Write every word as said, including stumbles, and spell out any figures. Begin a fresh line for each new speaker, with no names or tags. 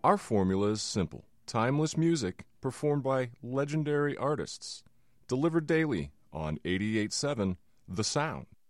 Our formula is simple: timeless music performed by legendary artists, delivered daily on eighty-eight point seven The Sound.